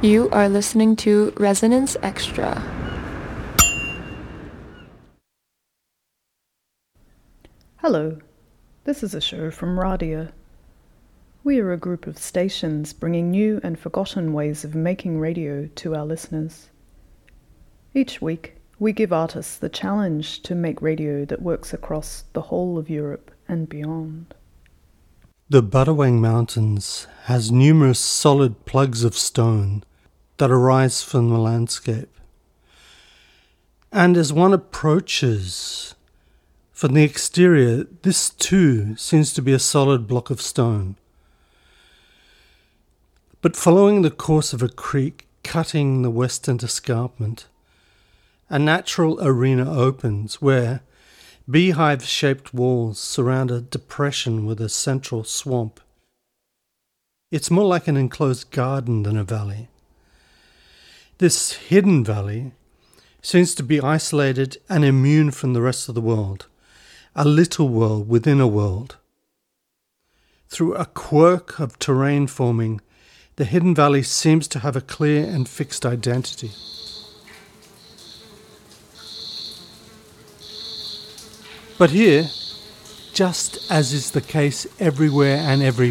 You are listening to Resonance Extra. Hello, this is a show from Radia. We are a group of stations bringing new and forgotten ways of making radio to our listeners. Each week, we give artists the challenge to make radio that works across the whole of Europe and beyond. The Buttawang Mountains has numerous solid plugs of stone that arise from the landscape. And as one approaches from the exterior, this too seems to be a solid block of stone. But following the course of a creek cutting the western escarpment, a natural arena opens where beehive-shaped walls surround a depression with a central swamp. It's more like an enclosed garden than a valley. This hidden valley seems to be isolated and immune from the rest of the world, a little world within a world. Through a quirk of terrain forming, the hidden valley seems to have a clear and fixed identity. But here, just as is the case everywhere and every